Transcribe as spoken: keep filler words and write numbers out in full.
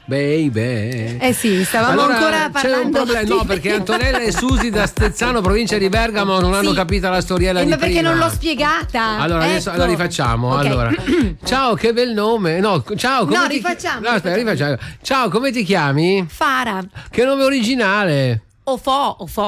baby. Eh sì, stavamo allora, ancora parlando. C'è un problema, no, perché Antonella e Susi da Stezzano, provincia di Bergamo, non hanno Sì. capito la storiella Eh, di ma perché prima. non l'ho spiegata? Allora adesso Ecco. la rifacciamo. Ok. Allora, ciao, che bel nome. No, ciao, come No, ti... rifacciamo, No, aspetta, rifacciamo. Ciao, come ti chiami? Fara. Che nome originale. O fo, o fo.